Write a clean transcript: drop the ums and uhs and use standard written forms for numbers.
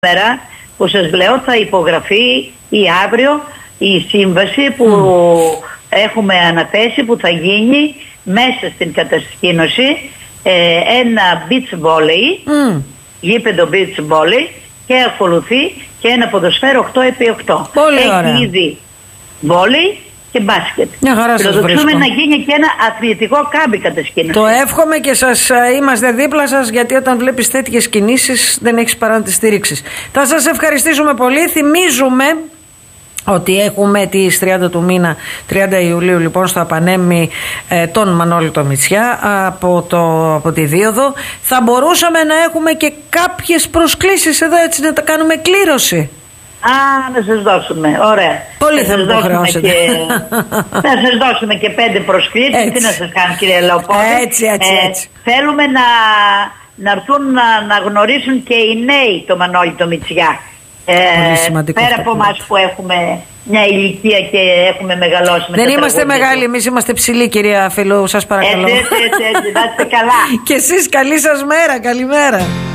σήμερα που σας λέω θα υπογραφεί ή αύριο η σύμβαση που έχουμε αναθέσει, που θα γίνει μέσα στην κατασκήνωση ένα beach volley, γήπεδο beach volley, και ακολουθεί και ένα ποδοσφαίρο 8x8. Έχει ήδη volley και μπάσκετ. Φιλοδοξούμε να γίνει και ένα αθλητικό κάμπι κατασκήνωση. Το εύχομαι και σας είμαστε δίπλα σας, γιατί όταν βλέπεις τέτοιες κινήσεις δεν έχεις παρά να τις στηρίξεις. Θα σας ευχαριστήσουμε πολύ. Θυμίζουμε ότι έχουμε τις 30 του μήνα, 30 Ιουλίου λοιπόν, στο Απανέμι τον Μανώλη το Μητσιά από τη Δίωδο. Θα μπορούσαμε να έχουμε και κάποιες προσκλήσεις εδώ, έτσι, να τα κάνουμε κλήρωση. Να σας δώσουμε, ωραία. Πολύ θα υποχρεώσετε. Θα σας δώσουμε και 5 προσκλήσεις. Τι να σας κάνω, κύριε Λεοπόλη. Έτσι. Θέλουμε να έρθουν να γνωρίσουν και οι νέοι το Μανώλη το Μητσιά. Πέρα από εμάς που έχουμε μια ηλικία και έχουμε μεγαλώσει με. Δεν είμαστε μεγάλοι, εμείς είμαστε ψηλοί, κυρία Φιλού, σας παρακαλώ. Έτσι, να είστε καλά. Και εσείς καλή σας μέρα, καλημέρα.